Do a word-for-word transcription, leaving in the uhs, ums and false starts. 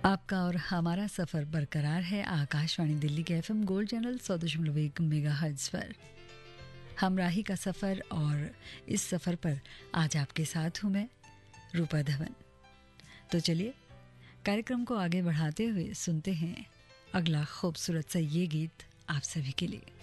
आपका और हमारा सफ़र बरकरार है आकाशवाणी दिल्ली के एफएम गोल्ड चैनल सौ दशमलव एक मेगा हर्ट्ज़ पर। हमराही का सफ़र, और इस सफ़र पर आज आपके साथ हूँ मैं, रूपा धवन। तो चलिए कार्यक्रम को आगे बढ़ाते हुए सुनते हैं अगला खूबसूरत सा ये गीत आप सभी के लिए।